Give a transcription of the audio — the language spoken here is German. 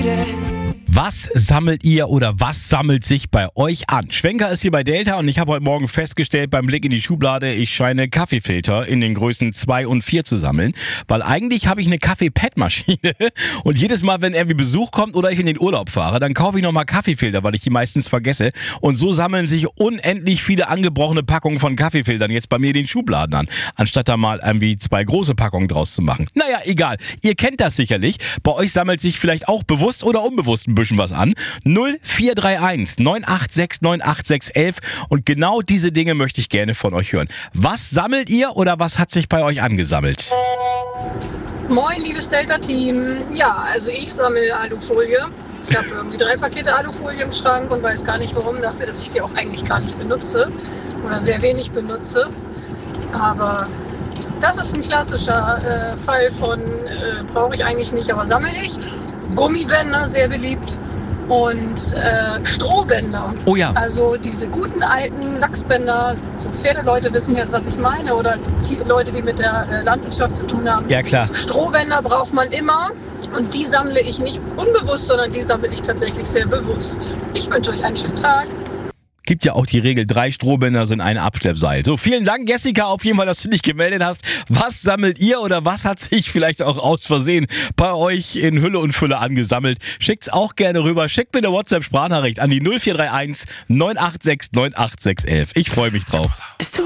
Was sammelt ihr oder was sammelt sich bei euch an? Schwenker ist hier bei Delta und ich habe heute Morgen festgestellt beim Blick in die Schublade, ich scheine Kaffeefilter in den Größen 2 und 4 zu sammeln, weil eigentlich habe ich eine Kaffee-Pad-Maschine und jedes Mal, wenn irgendwie Besuch kommt oder ich in den Urlaub fahre, dann kaufe ich nochmal Kaffeefilter, weil ich die meistens vergesse und so sammeln sich unendlich viele angebrochene Packungen von Kaffeefiltern jetzt bei mir in den Schubladen an, anstatt da mal irgendwie 2 große Packungen draus zu machen. Naja, egal, ihr kennt das sicherlich, bei euch sammelt sich vielleicht auch bewusst oder unbewusst ein bisschen was an. 0431 986 98611 und genau diese Dinge möchte ich gerne von euch hören. Was sammelt ihr oder was hat sich bei euch angesammelt? Moin, liebes Delta-Team. Ja, also ich sammle Alufolie. Ich habe irgendwie 3 Pakete Alufolie im Schrank und weiß gar nicht warum, dafür, dass ich die auch eigentlich gar nicht benutze oder sehr wenig benutze. Aber das ist ein klassischer Fall von brauche ich eigentlich nicht, aber sammle ich. Gummibänder, sehr beliebt. Und Strohbänder. Oh ja. Also diese guten alten Lachsbänder, so Pferdeleute wissen jetzt, was ich meine, oder die Leute, die mit der Landwirtschaft zu tun haben. Ja, klar. Strohbänder braucht man immer und die sammle ich nicht unbewusst, sondern die sammle ich tatsächlich sehr bewusst. Ich wünsche euch einen schönen Tag. Gibt ja auch die Regel, 3 Strohbänder sind ein Abschleppseil. So, vielen Dank, Jessica, auf jeden Fall, dass du dich gemeldet hast. Was sammelt ihr oder was hat sich vielleicht auch aus Versehen bei euch in Hülle und Fülle angesammelt? Schickt's auch gerne rüber. Schickt mir eine WhatsApp-Sprachnachricht an die 0431 986 98611. Ich freue mich drauf.